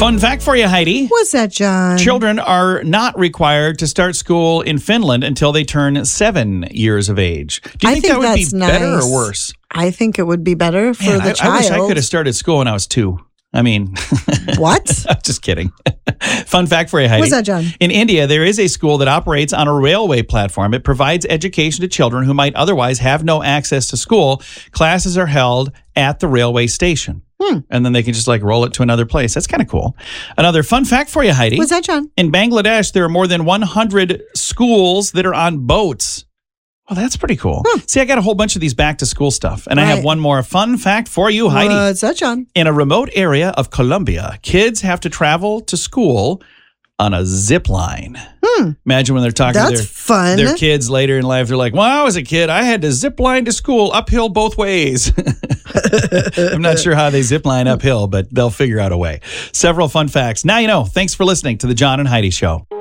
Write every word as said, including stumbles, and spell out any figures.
Fun fact for you, Heidi. What's that, John? Children are not required to start school in Finland until they turn seven years of age. Do you I think, think that would be that's better nice. or worse? I think it would be better for Man, the I, child. I wish I could have started school when I was two. I mean, What? I'm just kidding. Fun fact for you, Heidi. What's that, John? In India, there is a school that operates on a railway platform. It provides education to children who might otherwise have no access to school. Classes are held at the railway station. Hmm. And then they can just like roll it to another place. That's kind of cool. Another fun fact for you, Heidi. What's that, John? In Bangladesh, there are more than one hundred schools that are on boats. Well, that's pretty cool. Hmm. See, I got a whole bunch of these back to school stuff. And I have Right. one more fun fact for you, Heidi. What's that, John? In a remote area of Colombia, kids have to travel to school on a zip line. Hmm. Imagine when they're talking That's to their, fun. their kids later in life. They're like, when I was a kid, I had to zip line to school uphill both ways. I'm not sure how they zip line uphill, but they'll figure out a way. Several fun facts. Now you know. Thanks for listening to the John and Heidi Show.